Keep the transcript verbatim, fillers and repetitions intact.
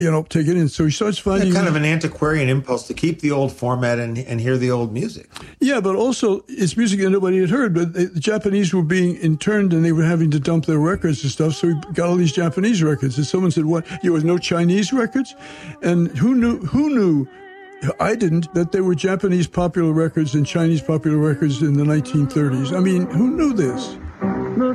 you know, take it in. So he starts finding... Yeah, kind of an antiquarian impulse to keep the old format and, and hear the old music. Yeah, but also it's music that nobody had heard. But the Japanese were being interned and they were having to dump their records and stuff. So he got all these Japanese records. And someone said, what, there was no Chinese records? And who knew, who knew, I didn't, that there were Japanese popular records and Chinese popular records in the nineteen thirties. I mean, who knew this?